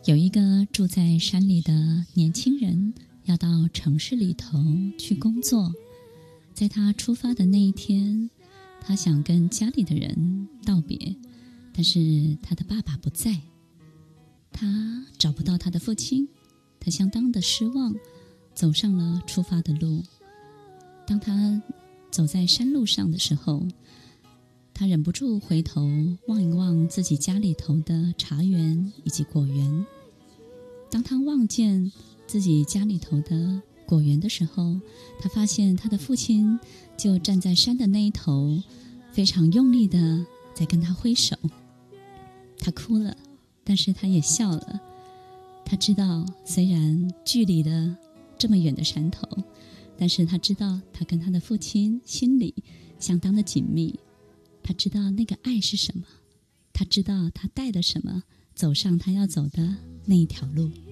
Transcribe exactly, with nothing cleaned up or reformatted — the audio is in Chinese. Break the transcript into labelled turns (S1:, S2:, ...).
S1: 有一个住在山里的年轻人要到城市里头去工作，在他出发的那一天，他想跟家里的人道别，但是他的爸爸不在，他找不到他的父亲，他相当的失望，走上了出发的路。当他走在山路上的时候，他忍不住回头望一望自己家里头的茶园以及果园。当他望见自己家里头的果园的时候，他发现他的父亲就站在山的那一头，非常用力的在跟他挥手。他哭了，但是他也笑了。他知道虽然距离了这么远的山头，但是他知道他跟他的父亲心里相当的紧密。他知道那个爱是什么，他知道他带了什么走上他要走的那一条路。